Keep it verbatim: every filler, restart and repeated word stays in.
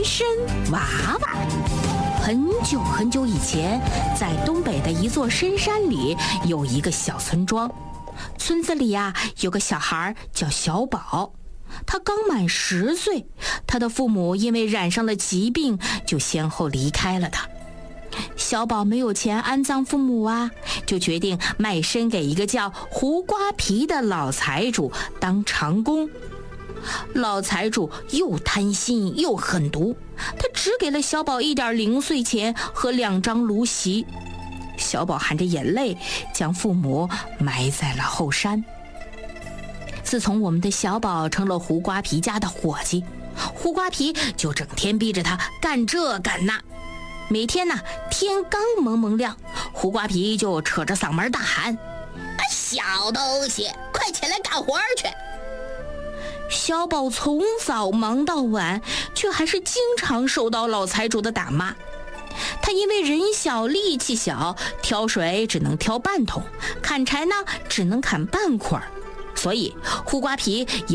参娃娃。很久很久以前，在东北的一座深山里，有一个小村庄。村子里呀、啊，有个小孩叫小宝，他刚满十岁，他的父母因为染上了疾病，就先后离开了他。小宝没有钱安葬父母啊，就决定卖身给一个叫胡瓜皮的老财主当长工。老财主又贪心又狠毒，他只给了小宝一点零碎钱和两张炉席。小宝含着眼泪将父母埋在了后山。自从我们的小宝成了胡瓜皮家的伙计，胡瓜皮就整天逼着他干这干那。每天呢，天刚蒙蒙亮，胡瓜皮就扯着嗓门大喊：小东西，快起来干活去！小宝从早忙到晚，却还是经常受到老财主的打骂。他因为人小力气小，挑水只能挑半桶，砍柴呢只能砍半捆，所以胡瓜皮也